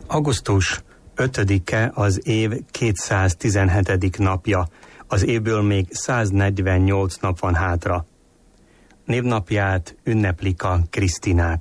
Augusztus 5-e az év 217. napja. Az évből még 148 nap van hátra. Névnapját ünneplik a Krisztinák.